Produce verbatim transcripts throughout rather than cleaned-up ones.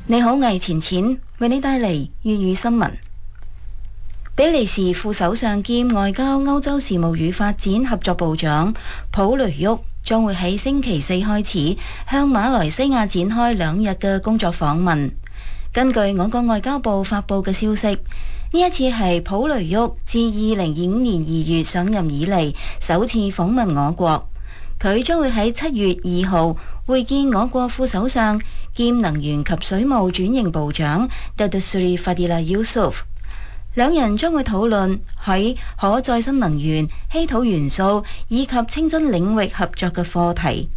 你好，魏錢錢為你帶嚟粵語新聞。比利時副首相兼外交歐洲事務與發展合作部長普雷沃將會喺星期四開始向馬來西亞展開兩日嘅工作訪問。根據我國外交部發佈嘅消息，呢一次係普雷沃自二零二五年二月上任以嚟首次訪問我國。佢將會喺七月二號會見我國副首相兼能源及水務轉型部長 Datuk Seri Fadilah Yusof， 兩人將會討論喺可再生能源、稀土元素以及清真領域合作嘅課題。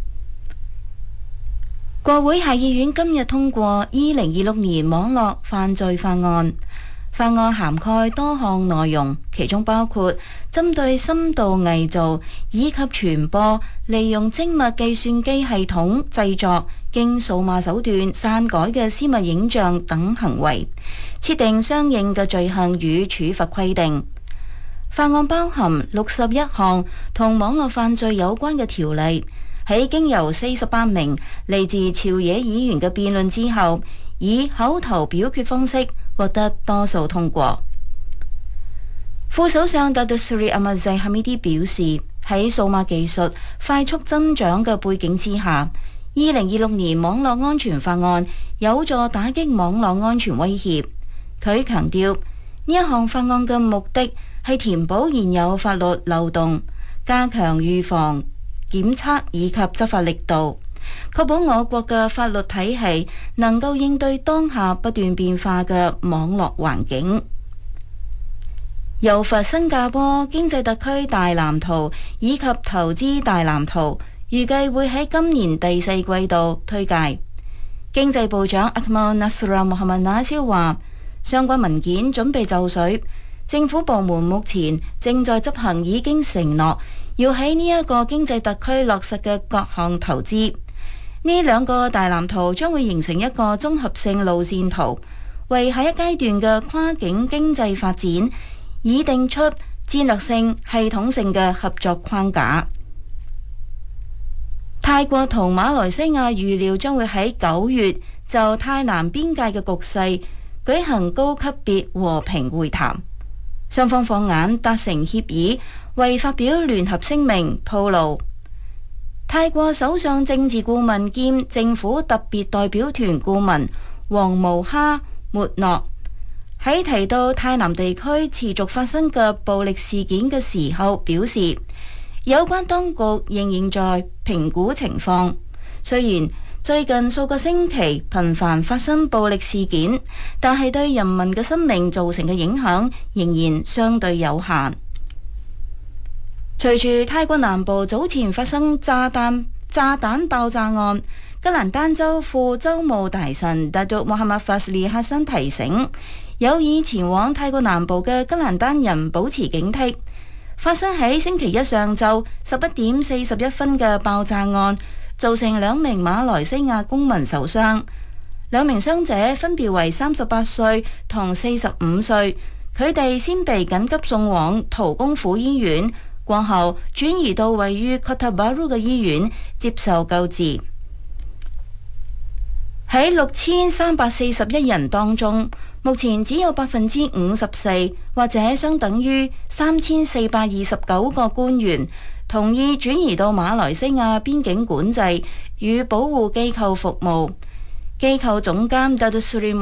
國會下議院今日通過二零二六年網絡犯罪法案。法案涵蓋多項內容，其中包括針對深度偽造以及傳播、利用精密計算機系統製作經數碼手段篡改嘅私密影像等行為，設定相應嘅罪行與處罰規定。法案包含六十一項同網絡犯罪有關嘅條例，喺經由四十八名嚟自朝野議員嘅辯論之後，以口頭表決方式獲得多數通過。副首相 Datuk Seri Ahmad Zahid Hamidi 表示，喺數碼技術快速增長嘅背景之下，二零二六年網絡安全法案有助打擊網絡安全威脅。佢強調，呢一項法案嘅目的係填補現有法律漏洞，加強預防、檢測以及執法力度，確保我國嘅法律體系能夠應對當下不斷變化嘅網絡環境。柔佛新加坡經濟特區大藍圖以及投資大藍圖預計會喺今年第四季度推介。經濟部長 Akmal Nasrullah Mohamad Nasir 話，相關文件準備就緒，政府部門目前正在執行已經承諾要喺呢一個經濟特區落實嘅各項投資。呢兩個大藍圖將會形成一個綜合性路線圖，為下一階段嘅跨境經濟發展擬定出戰略性、系統性嘅合作框架。泰國同馬來西亞預料將會喺九月就泰南邊界嘅局勢舉行高級別和平會談，雙方放眼達成協議，為發表聯合聲明鋪路。泰國首相政治顧問兼政府特別代表團顧問王慕哈末諾喺提到泰南地區持續發生嘅暴力事件嘅時候表示，有關當局仍然在評估情況。雖然最近數個星期頻繁發生暴力事件，但係對人民嘅生命造成嘅影響仍然相對有限。隨住泰國南部早前發生炸彈炸彈爆炸案，吉蘭丹州副州務大臣 Datuk Muhammad Fazli Hasan 提醒有意前往泰國南部嘅吉蘭丹人保持警惕。發生喺星期一上晝十一點四十一分嘅爆炸案，造成兩名馬來西亞公民受傷，兩名傷者分別為三十八歲同四十五歲，佢哋先被緊急送往圖公府醫院，過後轉移到位於 Kota Bharu 嘅醫院接受救治。喺六千三百四十一人當中，目前只有百分之五十四，或者相等於三千四百二十九個官員同意轉移到馬來西亞邊境管制與保護機構服務。機構總監 Datuk Seri